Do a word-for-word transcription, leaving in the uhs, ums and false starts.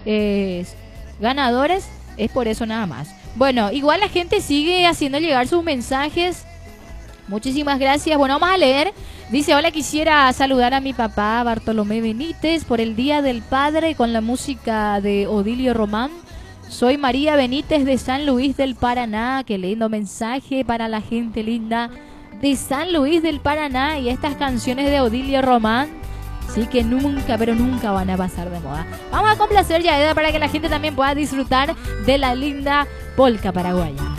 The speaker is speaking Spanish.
eh, ganadores, es por eso nada más. Bueno, igual la gente sigue haciendo llegar sus mensajes. Muchísimas gracias. Bueno, vamos a leer. Dice, hola, quisiera saludar a mi papá Bartolomé Benítez por el Día del Padre con la música de Odilio Román. Soy María Benítez de San Luis del Paraná. Qué lindo mensaje para la gente linda de San Luis del Paraná. Y estas canciones de Odilio Román, sí que nunca, pero nunca van a pasar de moda. Vamos a complacer ya, Eda, para que la gente también pueda disfrutar de la linda polca paraguaya.